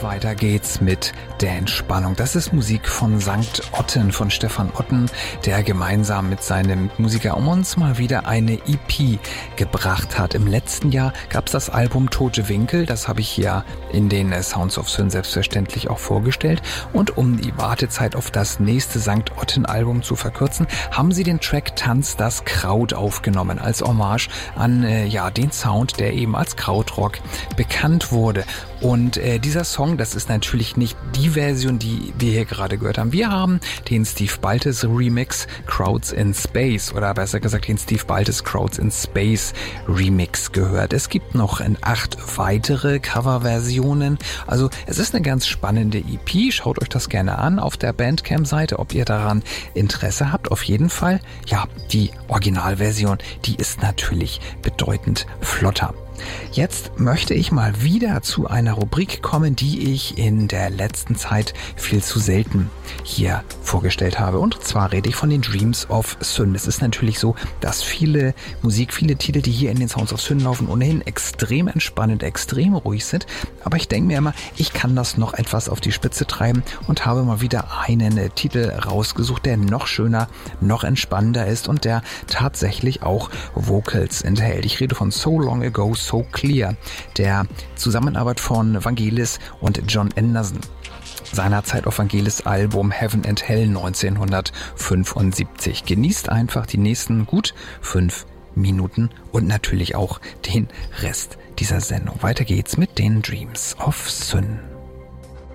weiter geht's mit der Entspannung. Das ist Musik von St. Otten, von Stefan Otten, der gemeinsam mit seinem Musiker um uns mal wieder eine EP gebracht hat. Im letzten Jahr gab's das Album Tote Winkel, das habe ich hier in den Sounds of Syn selbstverständlich auch vorgestellt. Und um die Wartezeit auf das nächste St. Otten-Album zu verkürzen, haben sie den Track Tanz das Kraut aufgenommen, als Hommage an den Sound, der eben als Krautrock bekannt wurde. Und dieser Song, das ist natürlich nicht die Version, die wir hier gerade gehört haben. Wir haben den Steve Baltes Remix Crowds in Space, oder besser gesagt den Steve Baltes Crowds in Space Remix gehört. Es gibt noch 8 weitere Coverversionen. Also es ist eine ganz spannende EP. Schaut euch das gerne an auf der Bandcamp-Seite, ob ihr daran Interesse habt. Auf jeden Fall, ja, die Originalversion, die ist natürlich bedeutend flotter. Jetzt möchte ich mal wieder zu einer Rubrik kommen, die ich in der letzten Zeit viel zu selten hier vorgestellt habe. Und zwar rede ich von den Dreams of Syn. Es ist natürlich so, dass viele Titel, die hier in den Sounds of Syn laufen, ohnehin extrem entspannend, extrem ruhig sind. Aber ich denke mir immer, ich kann das noch etwas auf die Spitze treiben und habe mal wieder einen Titel rausgesucht, der noch schöner, noch entspannender ist und der tatsächlich auch Vocals enthält. Ich rede von So Long Ago, So Clear, der Zusammenarbeit von Vangelis und John Anderson. Seinerzeit auf Vangelis Album Heaven and Hell 1975. Genießt einfach die nächsten gut 5 Minuten und natürlich auch den Rest dieser Sendung. Weiter geht's mit den Dreams of Syn.